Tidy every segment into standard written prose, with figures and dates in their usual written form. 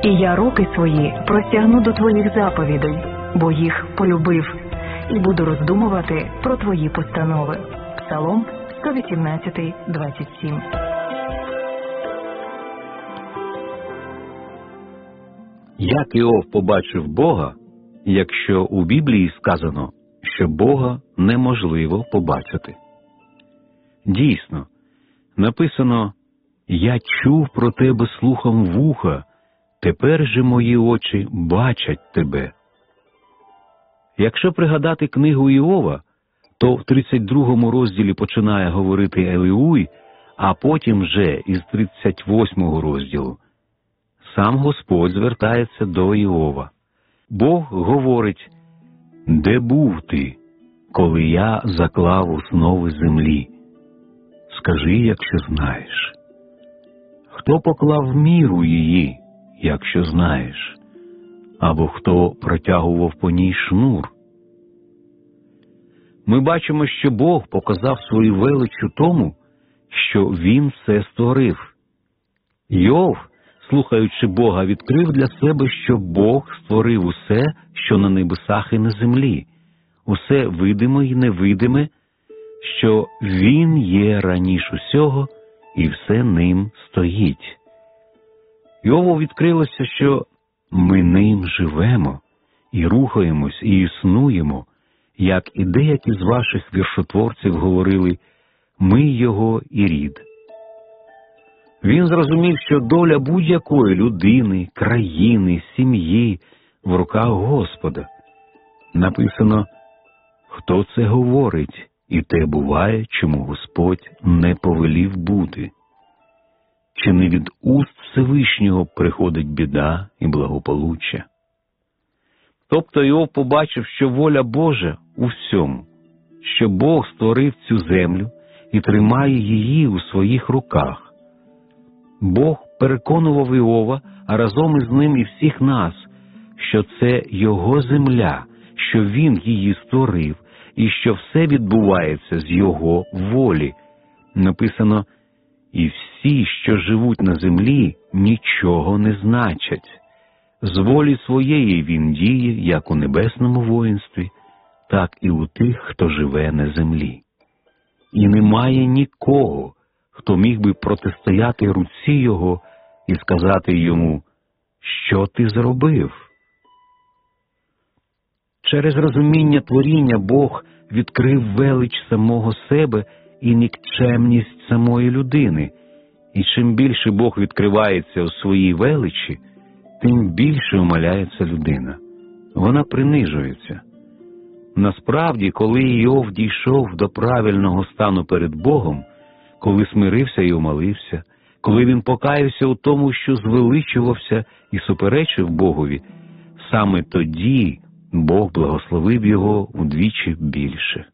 І я руки свої простягну до твоїх заповідей, бо їх полюбив, і буду роздумувати про твої постанови. Псалом 118, 27. Як Іов побачив Бога, якщо у Біблії сказано, що Бога неможливо побачити? Дійсно, написано: «Я чув про тебе слухом вуха, тепер же мої очі бачать тебе». Якщо пригадати книгу Іова, то в 32 розділі починає говорити Елеуй, а потім вже із 38 розділу сам Господь звертається до Іова. Бог говорить: «Де був ти, коли я заклав основи землі? Скажи, якщо знаєш. Хто поклав міру її, якщо знаєш? Або хто протягував по ній шнур?» Ми бачимо, що Бог показав свою велич у тому, що Він все створив. Іов, слухаючи Бога, відкрив для себе, що Бог створив усе, що на небесах і на землі, усе видиме і невидиме, що Він є раніше усього, і все ним стоїть. Іову відкрилося, що ми ним живемо, і рухаємось, і існуємо, як і деякі з ваших віршотворців говорили: «Ми його і рід». Він зрозумів, що доля будь-якої людини, країни, сім'ї в руках Господа. Написано: «Хто це говорить, і те буває, чому Господь не повелів бути? Чи не від уст Всевишнього приходить біда і благополуччя?» Тобто Іов побачив, що воля Божа у всьому, що Бог створив цю землю і тримає її у своїх руках. Бог переконував Іова, а разом із ним і всіх нас, що це Його земля, що Він її створив, і що все відбувається з Його волі. Написано: «І всі, що живуть на землі, нічого не значать. З волі своєї Він діє, як у небесному воїнстві, так і у тих, хто живе на землі. І немає нікого, хто міг би протистояти руці Його і сказати Йому: що ти зробив?» Через розуміння творіння Бог відкрив велич самого себе і нікчемність самої людини. І чим більше Бог відкривається у своїй величі, тим більше умаляється людина. Вона принижується. Насправді, коли Іов дійшов до правильного стану перед Богом, коли смирився і умолився, коли він покаявся у тому, що звеличувався і суперечив Богові, саме тоді Бог благословив його удвічі більше.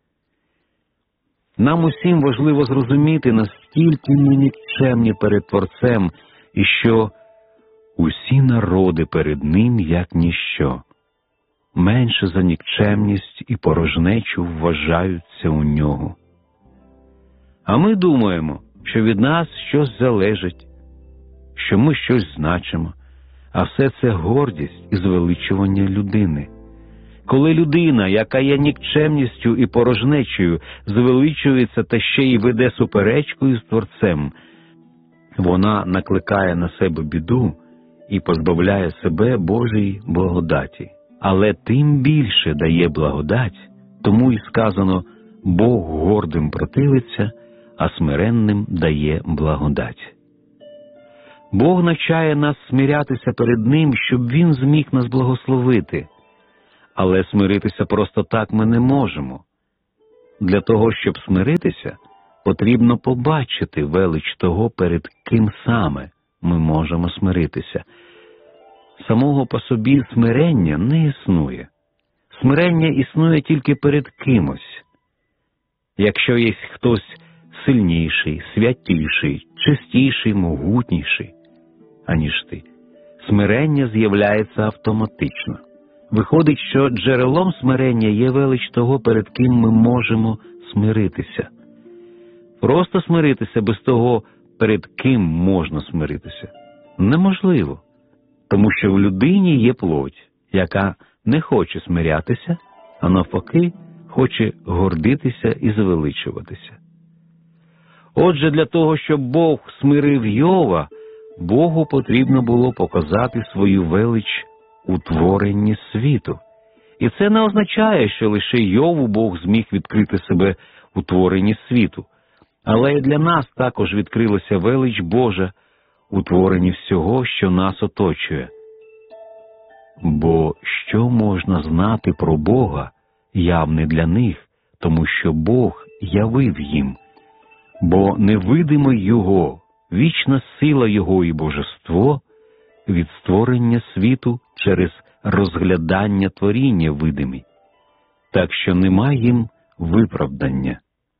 Нам усім важливо зрозуміти, наскільки ми нікчемні перед Творцем, і що усі народи перед Ним як ніщо. Менше за нікчемність і порожнечу вважаються у Нього. А ми думаємо, що від нас щось залежить, що ми щось значимо, а все це гордість і звеличування людини. Коли людина, яка є нікчемністю і порожнечею, звеличується та ще й веде суперечку із Творцем, вона накликає на себе біду і позбавляє себе Божої благодаті. Але тим більше дає благодать, тому і сказано: «Бог гордим противиться, а смиренним дає благодать». Бог навчає нас смирятися перед Ним, щоб Він зміг нас благословити. Але смиритися просто так ми не можемо. Для того, щоб смиритися, потрібно побачити велич того, перед ким саме ми можемо смиритися. Самого по собі смирення не існує. Смирення існує тільки перед кимось. Якщо є хтось сильніший, святіший, чистіший, могутніший, аніж ти, смирення з'являється автоматично. Виходить, що джерелом смирення є велич того, перед ким ми можемо смиритися. Просто смиритися без того, перед ким можна смиритися, неможливо. тому що в людині є плоть, яка не хоче смирятися, а навпаки хоче гордитися і звеличуватися. Отже, для того, щоб Бог смирив Йова, Богу потрібно було показати свою велич у творенні світу. І це не означає, що лише Йову Бог зміг відкрити себе у творенні світу, але і для нас також відкрилася велич Божа у творенні всього, що нас оточує. Бо що можна знати про Бога, явне для них, тому що Бог явив їм, бо невидиме Його, вічна сила Його і божество від створення світу через розглядання творіння видимі, так що нема їм виправдання.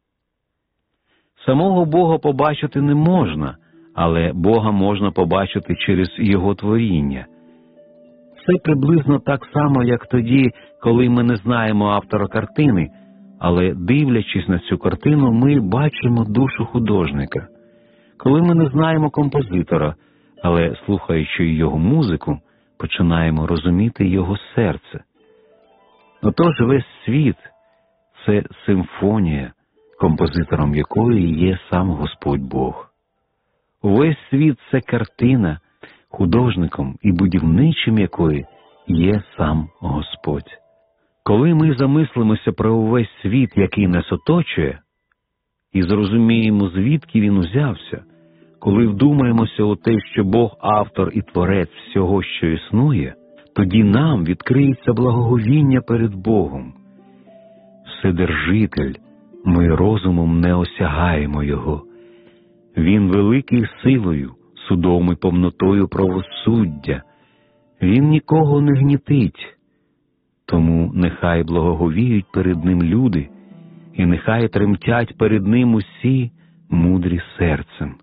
Самого Бога побачити не можна, але Бога можна побачити через Його творіння. Це приблизно так само, як тоді, коли ми не знаємо автора картини, але, дивлячись на цю картину, ми бачимо душу художника. Коли ми не знаємо композитора, але, слухаючи його музику, починаємо розуміти його серце. Отож, весь світ – це симфонія, композитором якої є сам Господь Бог. Увесь світ – це картина, художником і будівничим якої є сам Господь. Коли ми замислимося про увесь світ, який нас оточує, і зрозуміємо, звідки він узявся, коли вдумаємося у те, що Бог – автор і творець всього, що існує, тоді нам відкриється благоговіння перед Богом. Вседержитель, ми розумом не осягаємо Його. Він великий силою, судом і повнотою правосуддя. Він нікого не гнітить. Тому нехай благоговіють перед Ним люди, і нехай тремтять перед Ним усі мудрі серцем.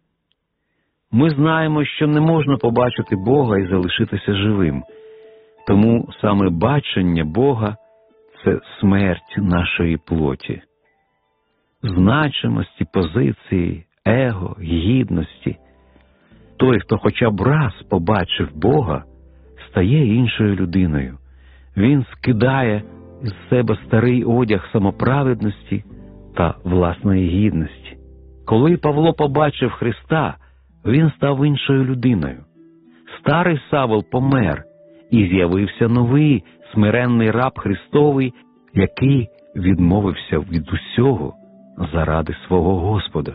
Ми знаємо, що не можна побачити Бога і залишитися живим. Тому саме бачення Бога – це смерть нашої плоті. Значимості, позиції, его, гідності. Той, хто хоча б раз побачив Бога, стає іншою людиною. Він скидає із себе старий одяг самоправедності та власної гідності. Коли Павло побачив Христа, він став іншою людиною. Старий Савл помер, і з'явився новий, смиренний раб Христовий, який відмовився від усього заради свого Господа.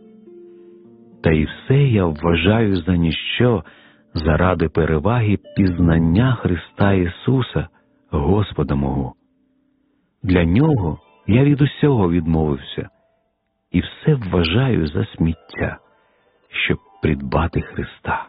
Та й все я вважаю за ніщо заради переваги пізнання Христа Ісуса, Господа мого. Для Нього я від усього відмовився, і все вважаю за сміття, щоб придбати Христа.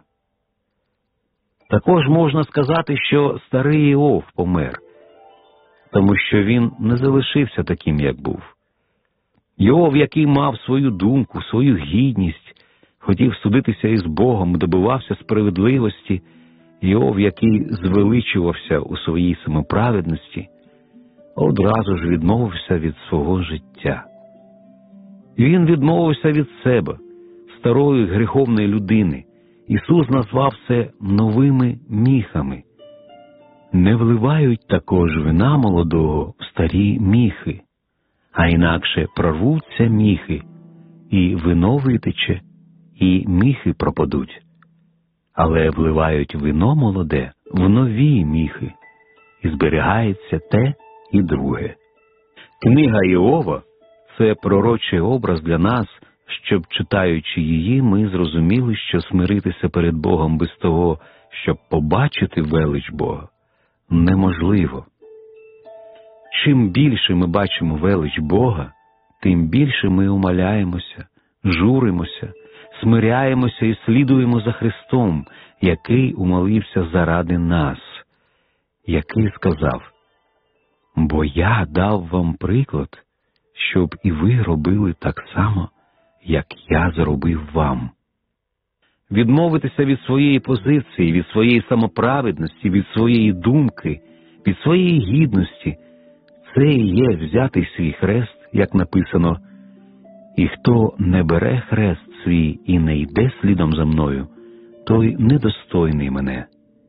Також можна сказати, що старий Іов помер, тому що він не залишився таким, як був. Іов, який мав свою думку, свою гідність, хотів судитися із Богом, добивався справедливості, Іов, який звеличувався у своїй самоправедності, одразу ж відмовився від свого життя. Він відмовився від себе, старої гріховної людини. Ісус назвав це новими міхами. Не вливають також вина молодого в старі міхи, а інакше прорвуться міхи, і вино витече, і міхи пропадуть. Але вливають вино молоде в нові міхи, і зберігається те і друге. Книга Іова – це пророчий образ для нас, щоб, читаючи її, ми зрозуміли, що смиритися перед Богом без того, щоб побачити велич Бога, неможливо. Чим більше ми бачимо велич Бога, тим більше ми умиляємося, журимося, смиряємося і слідуємо за Христом, який умолився заради нас, який сказав: «Бо я дав вам приклад, щоб і ви робили так само, як я зробив вам». Відмовитися від своєї позиції, від своєї самоправедності, від своєї думки, від своєї гідності – це і є взяти свій хрест, як написано: «І хто не бере хрест свій і не йде слідом за мною, той недостойний мене».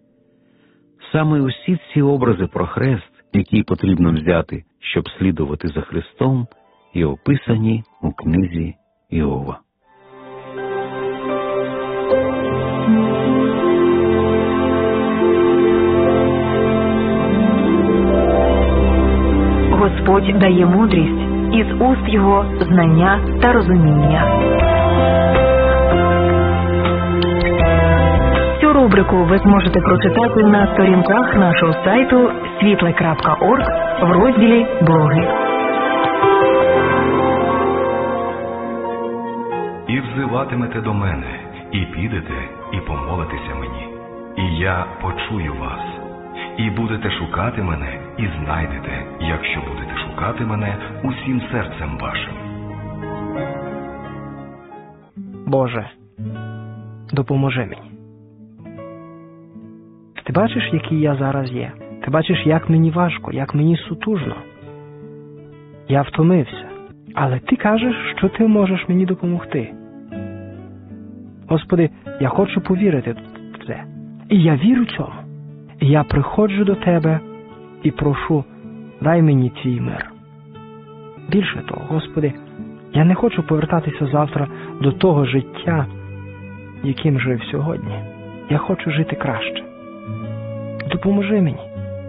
Саме усі ці образи про хрест, які потрібно взяти, щоб слідувати за Христом, і описані у книзі Іова. Господь дає мудрість, із уст його знання та розуміння. Цю рубрику ви зможете прочитати на сторінках нашого сайту світле.орг в розділі «Блоги». І взиватимете до мене, і підете, і помолитеся мені, і я почую вас. І будете шукати мене, і знайдете, якщо будете шукати мене усім серцем вашим. Боже, допоможи мені. Ти бачиш, який я зараз є? Ти бачиш, як мені важко, як мені сутужно. Я втомився. Але ти кажеш, що ти можеш мені допомогти. Господи, я хочу повірити в це. І я вірю цьому. І я приходжу до Тебе і прошу, дай мені твій мир. Більше того, Господи, я не хочу повертатися завтра до того життя, яким жив сьогодні. Я хочу жити краще. Допоможи мені.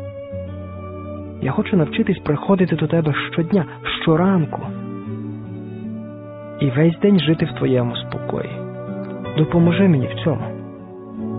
Я хочу навчитись приходити до Тебе щодня, щоранку. І весь день жити в Твоєму спокої. Допоможи мені в цьому.